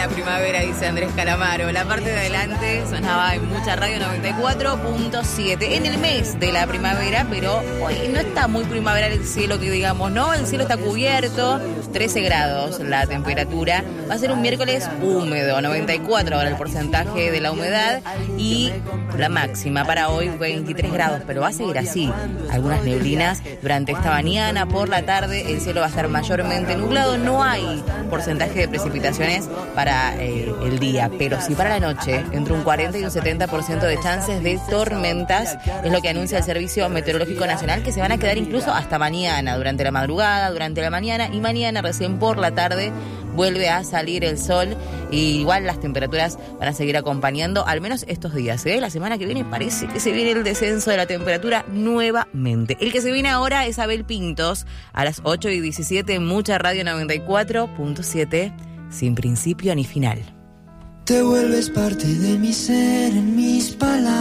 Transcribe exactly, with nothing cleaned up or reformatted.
la primavera, dice Andrés Calamaro. La parte de adelante sonaba en Mucha Radio noventa y cuatro punto siete. En el mes de la primavera, pero hoy no está muy primaveral el cielo, que digamos, ¿no? El cielo está cubierto, trece grados la temperatura. Va a ser un miércoles húmedo, noventa y cuatro ahora el porcentaje de la humedad. Y la máxima para hoy, veintitrés grados, pero va a seguir así. Algunas neblinas durante esta mañana, por la tarde el cielo va a estar mayormente nublado. No hay porcentaje de precipitaciones para eh, el día, pero sí para la noche, entre un cuarenta y un setenta por ciento de chances de tormentas, es lo que anuncia el Servicio Meteorológico Nacional, que se van a quedar incluso hasta mañana, durante la madrugada, durante la mañana, y mañana recién por la tarde vuelve a salir el sol, y igual las temperaturas van a seguir acompañando, al menos estos días, ¿eh? La semana que viene parece que se viene el descenso de la temperatura nuevamente. El que se viene ahora es Abel Pintos, a las ocho y diecisiete en Mucha Radio noventa y cuatro punto siete, sin principio ni final. Te vuelves parte de mi ser, en mis palabras.